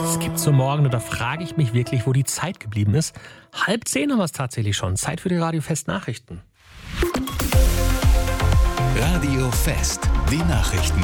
Es gibt so Morgen, und da frage ich mich wirklich, wo die Zeit geblieben ist. 9:30 haben wir es tatsächlich schon. Zeit für die Radio Fest Nachrichten. Radio Fest, die Nachrichten.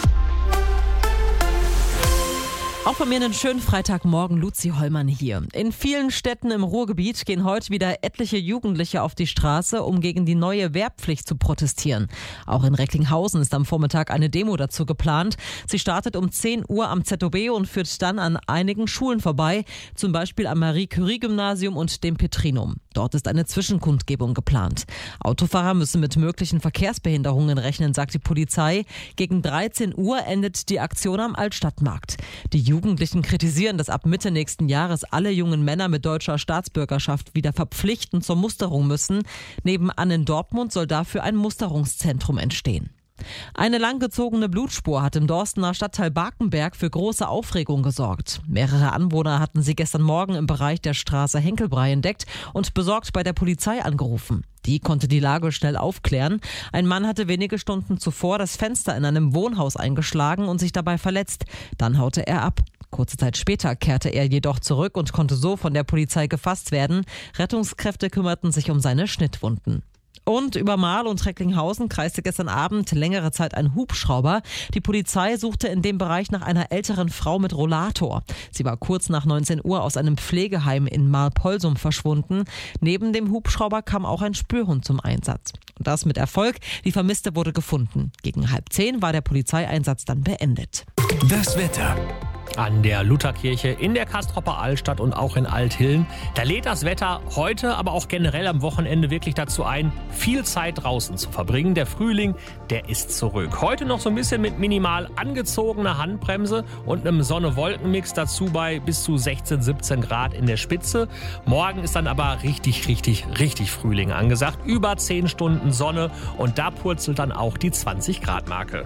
Auch bei mir einen schönen Freitagmorgen, Luzi Hollmann hier. In vielen Städten im Ruhrgebiet gehen heute wieder etliche Jugendliche auf die Straße, um gegen die neue Wehrpflicht zu protestieren. Auch in Recklinghausen ist am Vormittag eine Demo dazu geplant. Sie startet um 10 Uhr am ZOB und führt dann an einigen Schulen vorbei, zum Beispiel am Marie-Curie-Gymnasium und dem Petrinum. Dort ist eine Zwischenkundgebung geplant. Autofahrer müssen mit möglichen Verkehrsbehinderungen rechnen, sagt die Polizei. Gegen 13 Uhr endet die Aktion am Altstadtmarkt. Die Jugendlichen kritisieren, dass ab Mitte nächsten Jahres alle jungen Männer mit deutscher Staatsbürgerschaft wieder verpflichtend zur Musterung müssen. Nebenan in Dortmund soll dafür ein Musterungszentrum entstehen. Eine langgezogene Blutspur hat im Dorstener Stadtteil Barkenberg für große Aufregung gesorgt. Mehrere Anwohner hatten sie gestern Morgen im Bereich der Straße Henkelbrei entdeckt und besorgt bei der Polizei angerufen. Die konnte die Lage schnell aufklären. Ein Mann hatte wenige Stunden zuvor das Fenster in einem Wohnhaus eingeschlagen und sich dabei verletzt. Dann haute er ab. Kurze Zeit später kehrte er jedoch zurück und konnte so von der Polizei gefasst werden. Rettungskräfte kümmerten sich um seine Schnittwunden. Und über Marl und Recklinghausen kreiste gestern Abend längere Zeit ein Hubschrauber. Die Polizei suchte in dem Bereich nach einer älteren Frau mit Rollator. Sie war kurz nach 19 Uhr aus einem Pflegeheim in Marl-Polsum verschwunden. Neben dem Hubschrauber kam auch ein Spürhund zum Einsatz. Und das mit Erfolg. Die Vermisste wurde gefunden. Gegen 9:30 war der Polizeieinsatz dann beendet. Das Wetter. An der Lutherkirche, in der Castropper Altstadt und auch in Althillen. Da lädt das Wetter heute, aber auch generell am Wochenende wirklich dazu ein, viel Zeit draußen zu verbringen. Der Frühling, der ist zurück. Heute noch so ein bisschen mit minimal angezogener Handbremse und einem Sonne-Wolken-Mix dazu bei bis zu 16, 17 Grad in der Spitze. Morgen ist dann aber richtig Frühling angesagt. Über 10 Stunden Sonne und da purzelt dann auch die 20-Grad-Marke.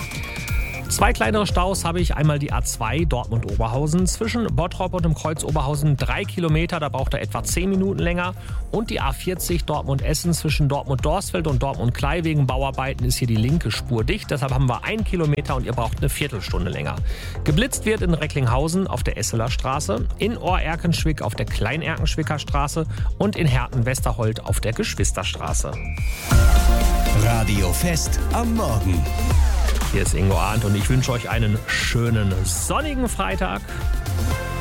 2 kleinere Staus habe ich. Einmal die A2 Dortmund-Oberhausen. Zwischen Bottrop und dem Kreuz Oberhausen 3 Kilometer, da braucht er etwa 10 Minuten länger. Und die A40 Dortmund-Essen zwischen Dortmund-Dorsfeld und Dortmund-Klei. Wegen Bauarbeiten ist hier die linke Spur dicht. Deshalb haben wir 1 Kilometer und ihr braucht eine Viertelstunde länger. Geblitzt wird in Recklinghausen auf der Esseler Straße, in Ohr-Erkenschwick auf der Klein-Erkenschwicker Straße und in Herten-Westerhold auf der Geschwisterstraße. Radio Fest am Morgen. Hier ist Ingo Arndt und ich wünsche euch einen schönen sonnigen Freitag.